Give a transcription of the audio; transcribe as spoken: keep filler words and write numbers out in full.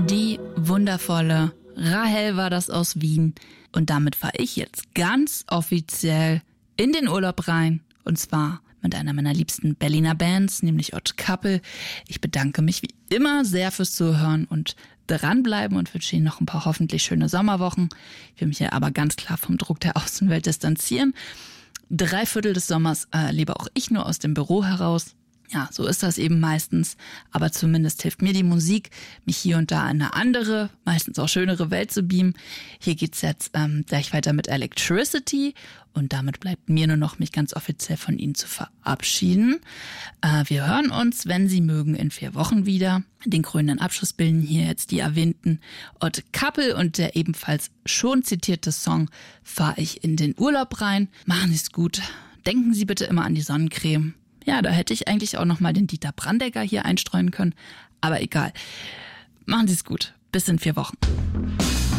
Die wundervolle Rahel war das aus Wien. Und damit fahre ich jetzt ganz offiziell in den Urlaub rein. Und zwar mit einer meiner liebsten Berliner Bands, nämlich Odd Couple. Ich bedanke mich wie immer sehr fürs Zuhören und dranbleiben und wünsche Ihnen noch ein paar hoffentlich schöne Sommerwochen. Ich will mich ja aber ganz klar vom Druck der Außenwelt distanzieren. Drei Viertel des Sommers äh, lebe auch ich nur aus dem Büro heraus. Ja, so ist das eben meistens, aber zumindest hilft mir die Musik, mich hier und da in eine andere, meistens auch schönere Welt zu beamen. Hier geht's jetzt ähm, gleich weiter mit Electricity und damit bleibt mir nur noch, mich ganz offiziell von Ihnen zu verabschieden. Äh, wir hören uns, wenn Sie mögen, in vier Wochen wieder. Den krönenden Abschluss bilden hier jetzt die erwähnten Odd Couple und der ebenfalls schon zitierte Song Fahr ich in den Urlaub rein. Machen Sie es gut. Denken Sie bitte immer an die Sonnencreme. Ja, da hätte ich eigentlich auch noch mal den Dieter Brandegger hier einstreuen können. Aber egal. Machen Sie es gut. Bis in vier Wochen.